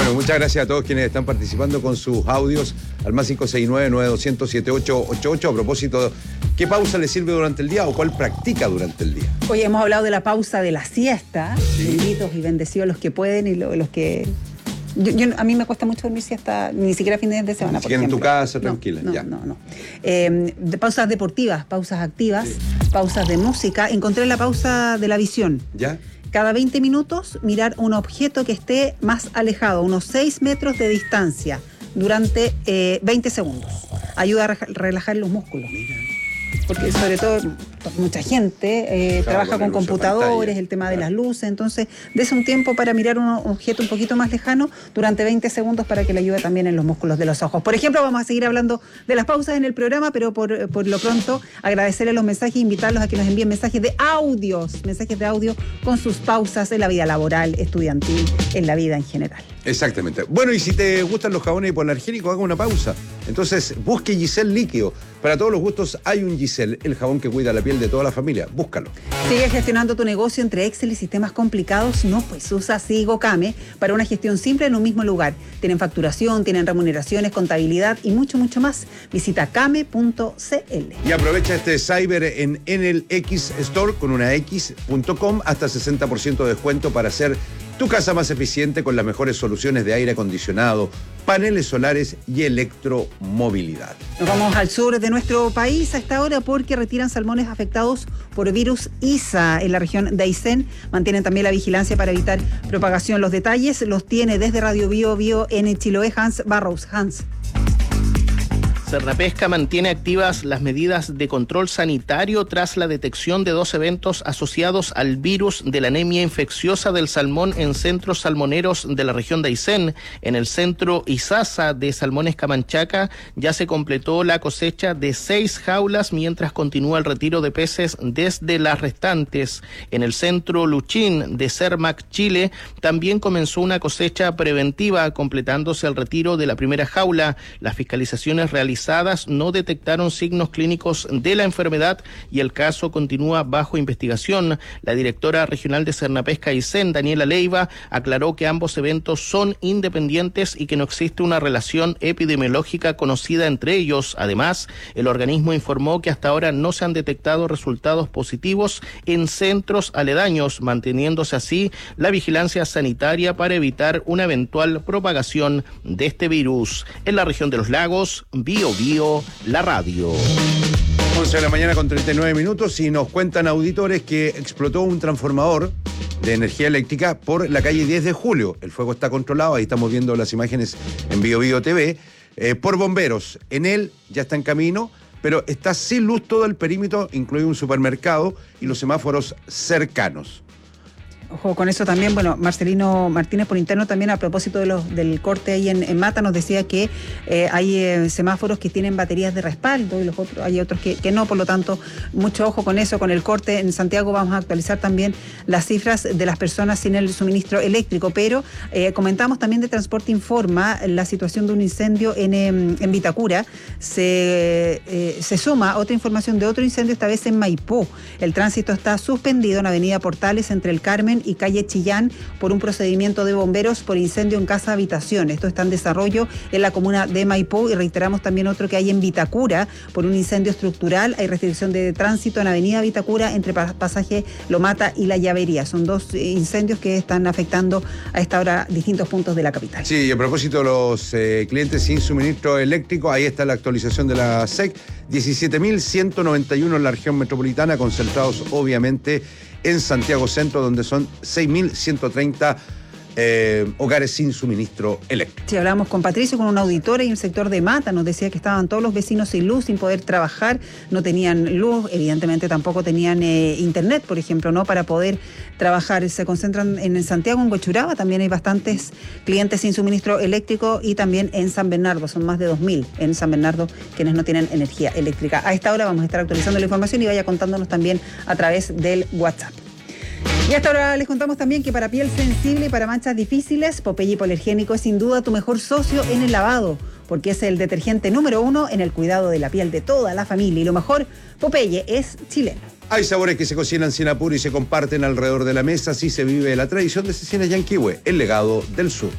Bueno, muchas gracias a todos quienes están participando con sus audios al más 569-9200-7888. A propósito, ¿qué pausa le sirve durante el día o cuál practica durante el día? Hoy hemos hablado de la pausa de la siesta. Sí. Benditos y bendecidos los que pueden y los que... a mí me cuesta mucho dormir siesta, ni siquiera fines de semana. Ni siquiera en tu casa, tranquila. No. Pausas deportivas, pausas activas, sí. Pausas de música. Encontré la pausa de la visión. ¿Ya? Cada 20 minutos mirar un objeto que esté más alejado, unos 6 metros de distancia, durante 20 segundos. Ayuda a relajar los músculos. Mira. Porque sobre todo mucha gente trabaja con computadores, el tema de las luces, entonces dése un tiempo para mirar un objeto un poquito más lejano durante 20 segundos para que le ayude también en los músculos de los ojos. Por ejemplo, vamos a seguir hablando de las pausas en el programa, pero por lo pronto agradecerles los mensajes e invitarlos a que nos envíen mensajes de audio con sus pausas en la vida laboral, estudiantil, en la vida en general. Exactamente. Bueno, y si te gustan los jabones hipoalergénicos, haga una pausa. Entonces, busque Giselle Líquido. Para todos los gustos hay un Giselle, el jabón que cuida la piel de toda la familia. Búscalo. ¿Sigue gestionando tu negocio entre Excel y sistemas complicados? No, pues usa SigoCame para una gestión simple en un mismo lugar. Tienen facturación, tienen remuneraciones, contabilidad y mucho, mucho más. Visita came.cl. Y aprovecha este cyber en el X Store con una X.com hasta 60% de descuento para hacer tu casa más eficiente con las mejores soluciones de aire acondicionado, paneles solares y electromovilidad. Nos vamos al sur de nuestro país a esta hora porque retiran salmones afectados por virus ISA en la región de Aysén. Mantienen también la vigilancia para evitar propagación. Los detalles los tiene desde Radio Bio Bio en Chiloé Hans Barrows. Hans. Sernapesca mantiene activas las medidas de control sanitario tras la detección de 2 eventos asociados al virus de la anemia infecciosa del salmón en centros salmoneros de la región de Aysén. En el centro Isasa de Salmones Camanchaca ya se completó la cosecha de 6 jaulas mientras continúa el retiro de peces desde las restantes. En el centro Luchín de Cermac, Chile, también comenzó una cosecha preventiva completándose el retiro de la primera jaula. Las fiscalizaciones realizadas no detectaron signos clínicos de la enfermedad y el caso continúa bajo investigación. La directora regional de Sernapesca Aysén, Daniela Leiva, aclaró que ambos eventos son independientes y que no existe una relación epidemiológica conocida entre ellos. Además, el organismo informó que hasta ahora no se han detectado resultados positivos en centros aledaños, manteniéndose así la vigilancia sanitaria para evitar una eventual propagación de este virus. En la región de los lagos, Bio la radio. 11 de la mañana con 39 minutos y nos cuentan auditores que explotó un transformador de energía eléctrica por la calle 10 de Julio. El fuego está controlado, ahí estamos viendo las imágenes en Bio Bio TV, por bomberos. En él ya está en camino, pero está sin luz todo el perímetro, incluido un supermercado y los semáforos cercanos. Ojo con eso también, bueno, Marcelino Martínez por interno también a propósito del corte ahí en Mata nos decía que hay semáforos que tienen baterías de respaldo y los otros, hay otros que no, por lo tanto, mucho ojo con eso, con el corte. En Santiago vamos a actualizar también las cifras de las personas sin el suministro eléctrico, pero comentamos también de Transporte Informa la situación de un incendio en Vitacura. Se suma otra información de otro incendio, esta vez en Maipú. El tránsito está suspendido en Avenida Portales entre el Carmen y calle Chillán por un procedimiento de bomberos por incendio en casa habitación. Esto está en desarrollo en la comuna de Maipú y reiteramos también otro que hay en Vitacura por un incendio estructural. Hay restricción de tránsito en Avenida Vitacura entre pasaje Lomata y La Llavería. Son 2 incendios que están afectando a esta hora distintos puntos de la capital. Sí, y a propósito de los clientes sin suministro eléctrico, ahí está la actualización de la SEC. 17.191 en la región metropolitana, concentrados obviamente en Santiago Centro, donde son 6.130 hogares sin suministro eléctrico. Sí, hablábamos con Patricio, con una auditora y el sector de Mata nos decía que estaban todos los vecinos sin luz, sin poder trabajar, no tenían luz, evidentemente tampoco tenían internet, por ejemplo, ¿no? Para poder trabajar. Se concentran en Santiago, en Huechuraba, también hay bastantes clientes sin suministro eléctrico y también en San Bernardo, son más de 2.000 en San Bernardo quienes no tienen energía eléctrica. A esta hora vamos a estar actualizando la información y vaya contándonos también a través del WhatsApp. Y hasta ahora les contamos también que para piel sensible y para manchas difíciles, Popeye Hipoalergénico es sin duda tu mejor socio en el lavado, porque es el detergente número 1 en el cuidado de la piel de toda la familia. Y lo mejor, Popeye es chileno. Hay sabores que se cocinan sin apuro y se comparten alrededor de la mesa, así se vive la tradición de Cecina Yanquihue, el legado del sur.